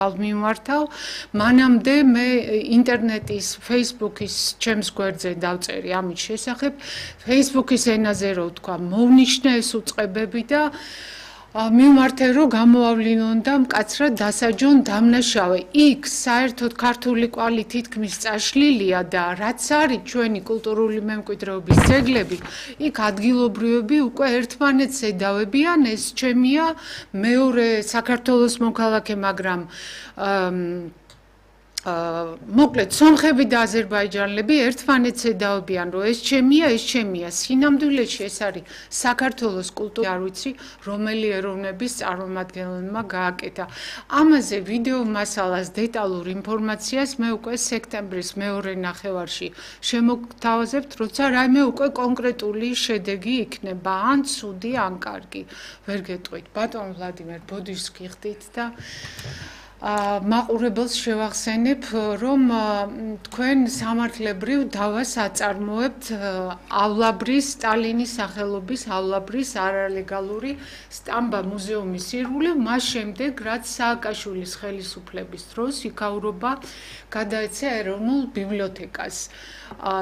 მიმართავ, მანამდე მე ინტერნეტის, Facebook-ის ჩემს გვერდზე დავწერი ამის შესახებ, Facebook-ის ენაზე რო ვთქვა, მოვნიშნე ეს უწყებები და მიმართე რომ გამოავლინონ და მკაცრად დასაჯონ დამნაშავე. იქ საერთოდ ქართული კვალი თითქმის წაშლილია და რაც არის ჩვენი კულტურული მემკვიდრეობის ძეგლები, იქ ადგილობრივები უკვე ერთმანეთს ედავებიან, ეს ჩემია მეორე საქართველოს მოქალაქე, მაგრამ მოკლედ სომხები და აზერბაიჯანელები ერთმანეთს ედავებიან, რომ ეს ჩემია, სინამდვილეში ეს არის საქართველოს კულტურა, არ ვიცი, რომელი ეროვნების წარმომადგენელმა გააკეთა. ამაზე ვიდეო მასალას, დეტალურ ინფორმაციას მე უკვე სექტემბრის მეორე ნახევარში შემოგთავაზებთ, როცა რაიმე უკვე კონკრეტული შედეგი იქნება, ან ცუდი, ან კარგი. ვერ გეტყვით, ბატონ ვლადიმერ, ბოდიშს გიხდით და მაყურებელს შევახსენებ, რომ თქვენ სამართლებრივ დავას აწარმოებთავლაბრის, სტალინის სახელობისავლაბრის არალეგალური სტამბა მუზეუმის ირგვლივ, მას შემდეგ, რაც სააკაშვილის ხელისუფლების დროს იქაურობა გადაეცა ეროვნულ ბიბლიოთეკას.